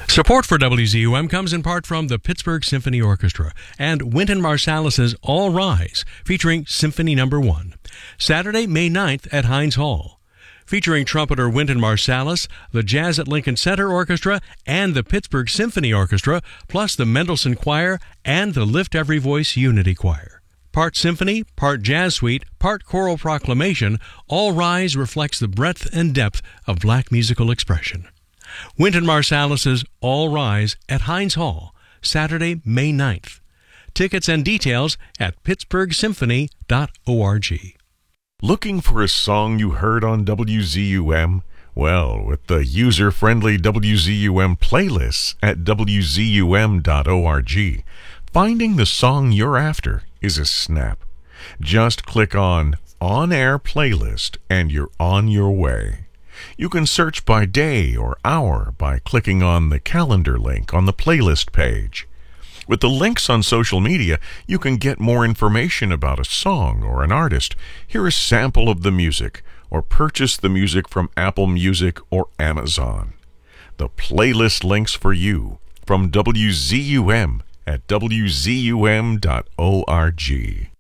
Support for WZUM comes in part from the Pittsburgh Symphony Orchestra and Wynton Marsalis' All Rise, featuring Symphony No. 1. Saturday, May 9th at Heinz Hall. Featuring trumpeter Wynton Marsalis, the Jazz at Lincoln Center Orchestra, and the Pittsburgh Symphony Orchestra, plus the Mendelssohn Choir and the Lift Every Voice Unity Choir. Part symphony, part jazz suite, part choral proclamation, All Rise reflects the breadth and depth of black musical expression. Wynton Marsalis' All Rise at Heinz Hall, Saturday, May 9th. Tickets and details at pittsburghsymphony.org. Looking for a song you heard on WZUM? Well, with the user-friendly WZUM playlists at WZUM.org, finding the song you're after is a snap. Just click on On-Air Playlist and you're on your way. You can search by day or hour by clicking on the calendar link on the playlist page. With the links on social media, you can get more information about a song or an artist, hear a sample of the music, or purchase the music from Apple Music or Amazon. The playlist links for you from WZUM at WZUM.org.